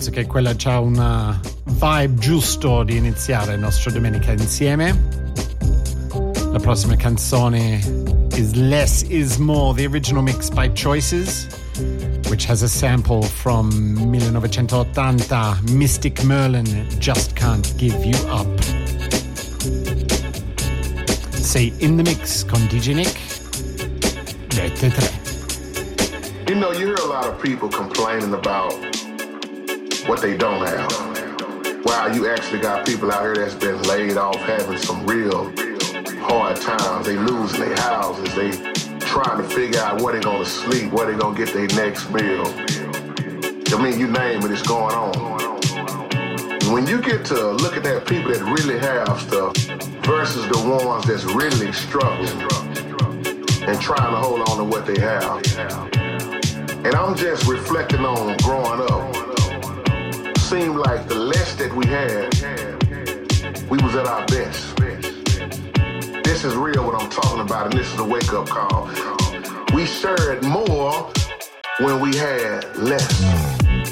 penso che quella c'ha una vibe giusto di iniziare il nostro Domenica Insieme. La prossima canzone is Less Is More, the original mix by Choices, which has a sample from 1980, Mystic Merlin, Just Can't Give You Up. Sei in the mix con DJ Nick, Rete 3. You know, you hear a lot of people complaining about what they don't have. Wow, you actually got people out here that's been laid off having some real hard times. They losing their houses. They trying to figure out where they gonna sleep, where they gonna get their next meal. I mean, you name it, it's going on. When you get to look at that people that really have stuff versus the ones that's really struggling and trying to hold on to what they have. And I'm just reflecting on growing up. Seemed like the less that we had, we was at our best. This is real what I'm talking about, and this is a wake-up call. We shared more when we had less.